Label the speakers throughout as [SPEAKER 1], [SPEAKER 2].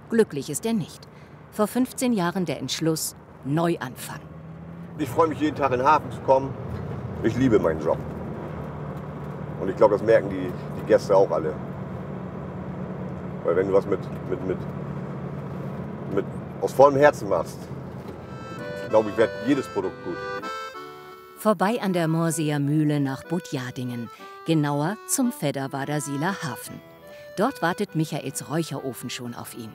[SPEAKER 1] Glücklich ist er nicht. Vor 15 Jahren der Entschluss, Neuanfang.
[SPEAKER 2] Ich freue mich jeden Tag in den Hafen zu kommen. Ich liebe meinen Job. Und ich glaube, das merken die Gäste auch alle. Weil wenn du was mit aus vollem Herzen machst, glaube ich, wird jedes Produkt gut.
[SPEAKER 1] Vorbei an der Moorseer Mühle nach Butjadingen, genauer zum Veddervadersieler Hafen. Dort wartet Michaels Räucherofen schon auf ihn.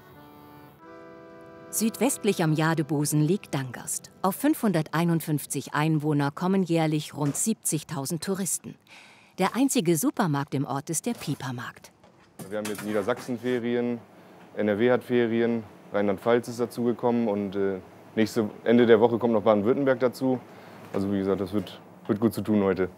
[SPEAKER 1] Südwestlich am Jadebusen liegt Dangast. Auf 551 Einwohner kommen jährlich rund 70.000 Touristen. Der einzige Supermarkt im Ort ist der Pipermarkt.
[SPEAKER 3] Wir haben jetzt Niedersachsen-Ferien, NRW hat Ferien, Rheinland-Pfalz ist dazugekommen und Ende der Woche kommt noch Baden-Württemberg dazu. Also wie gesagt, das wird gut zu tun heute.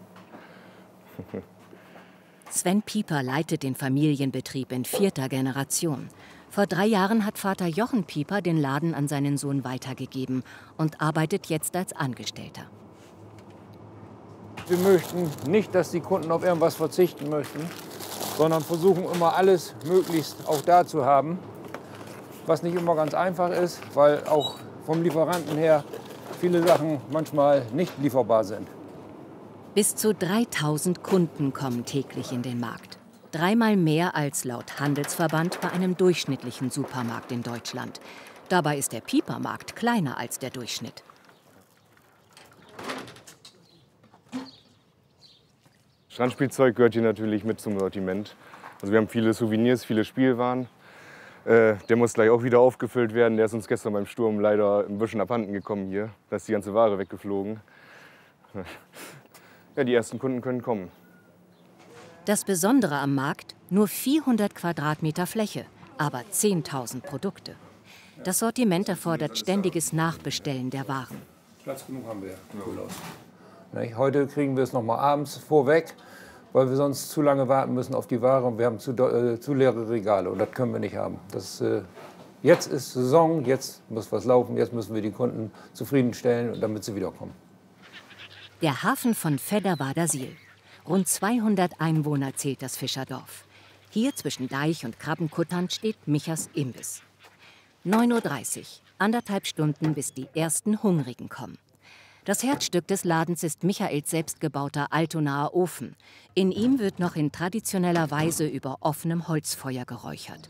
[SPEAKER 1] Sven Pieper leitet den Familienbetrieb in 4. Generation. Vor 3 Jahren hat Vater Jochen Pieper den Laden an seinen Sohn weitergegeben und arbeitet jetzt als Angestellter.
[SPEAKER 4] Wir möchten nicht, dass die Kunden auf irgendwas verzichten möchten, sondern versuchen immer alles möglichst auch da zu haben, was nicht immer ganz einfach ist, weil auch vom Lieferanten her viele Sachen manchmal nicht lieferbar sind.
[SPEAKER 1] Bis zu 3.000 Kunden kommen täglich in den Markt. 3-mal mehr als laut Handelsverband bei einem durchschnittlichen Supermarkt in Deutschland. Dabei ist der Pipermarkt kleiner als der Durchschnitt.
[SPEAKER 3] Strandspielzeug gehört hier natürlich mit zum Sortiment. Also wir haben viele Souvenirs, viele Spielwaren. Der muss gleich auch wieder aufgefüllt werden. Der ist uns gestern beim Sturm leider ein bisschen abhanden gekommen hier. Da ist die ganze Ware weggeflogen. Ja, die ersten Kunden können kommen.
[SPEAKER 1] Das Besondere am Markt, nur 400 Quadratmeter Fläche, aber 10.000 Produkte. Das Sortiment erfordert ständiges Nachbestellen der Waren.
[SPEAKER 4] Platz genug haben wir ja. Cool aus. Heute kriegen wir es noch mal abends vorweg, weil wir sonst zu lange warten müssen auf die Ware und wir haben zu leere Regale und das können wir nicht haben. Jetzt ist Saison, jetzt muss was laufen, jetzt müssen wir die Kunden zufriedenstellen, damit sie wiederkommen.
[SPEAKER 1] Der Hafen von Veddervadersiel. Rund 200 Einwohner zählt das Fischerdorf. Hier zwischen Deich und Krabbenkuttern steht Michas Imbiss. 9:30 Uhr, 1,5 Stunden, bis die ersten Hungrigen kommen. Das Herzstück des Ladens ist Michaels selbstgebauter Altonaer Ofen. In ihm wird noch in traditioneller Weise über offenem Holzfeuer geräuchert.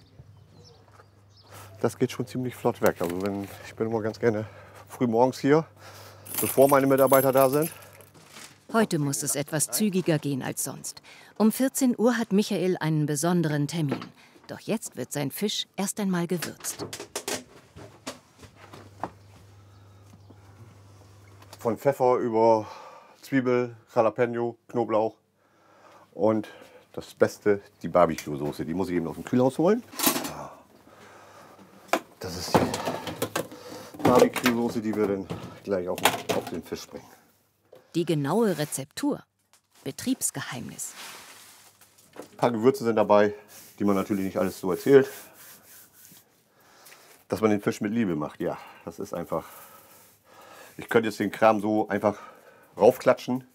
[SPEAKER 2] Das geht schon ziemlich flott weg. Also ich bin immer ganz gerne früh morgens hier, bevor meine Mitarbeiter da sind.
[SPEAKER 1] Heute muss es etwas zügiger gehen als sonst. Um 14 Uhr hat Michael einen besonderen Termin. Doch jetzt wird sein Fisch erst einmal gewürzt.
[SPEAKER 2] Von Pfeffer über Zwiebel, Jalapeno, Knoblauch und das Beste, die Barbecue-Soße. Die muss ich eben aus dem Kühlhaus holen. Das ist die Barbecue-Soße, die wir dann gleich auf den Fisch bringen.
[SPEAKER 1] Die genaue Rezeptur, Betriebsgeheimnis.
[SPEAKER 2] Ein paar Gewürze sind dabei, die man natürlich nicht alles so erzählt. Dass man den Fisch mit Liebe macht, ja, das ist einfach. Ich könnte jetzt den Kram so einfach raufklatschen,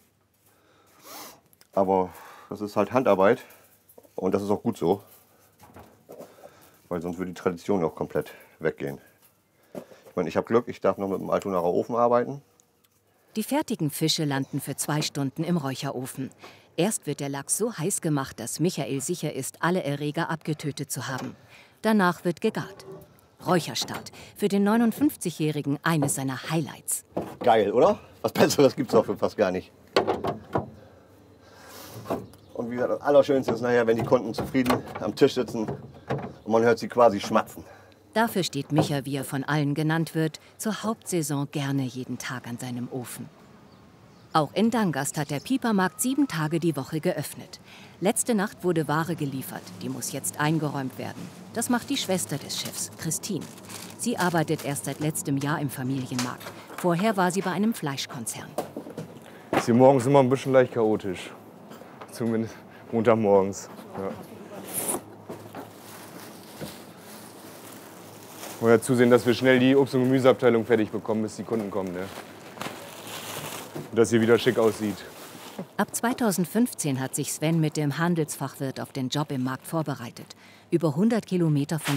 [SPEAKER 2] aber das ist halt Handarbeit und das ist auch gut so, weil sonst würde die Tradition auch komplett weggehen. Ich meine, ich habe Glück, ich darf noch mit dem Altonaer Ofen arbeiten.
[SPEAKER 1] Die fertigen Fische landen für 2 Stunden im Räucherofen. Erst wird der Lachs so heiß gemacht, dass Michael sicher ist, alle Erreger abgetötet zu haben. Danach wird gegart. Räucherstart. Für den 59-Jährigen eines seiner Highlights.
[SPEAKER 2] Geil, oder? Was Besseres gibt es auch für fast gar nicht. Und wie gesagt, das Allerschönste ist nachher, wenn die Kunden zufrieden am Tisch sitzen und man hört sie quasi schmatzen.
[SPEAKER 1] Dafür steht Micha, wie er von allen genannt wird, zur Hauptsaison gerne jeden Tag an seinem Ofen. Auch in Dangast hat der Pipermarkt 7 Tage die Woche geöffnet. Letzte Nacht wurde Ware geliefert, die muss jetzt eingeräumt werden. Das macht die Schwester des Chefs, Christine. Sie arbeitet erst seit letztem Jahr im Familienmarkt. Vorher war sie bei einem Fleischkonzern.
[SPEAKER 3] Ist hier morgens immer ein bisschen leicht chaotisch. Zumindest Montagmorgens. Ja. Wollen ja zusehen, dass wir schnell die Obst- und Gemüseabteilung fertig bekommen, bis die Kunden kommen. Ne? Und dass hier wieder schick aussieht.
[SPEAKER 1] Ab 2015 hat sich Sven mit dem Handelsfachwirt auf den Job im Markt vorbereitet. Über 100 Kilometer von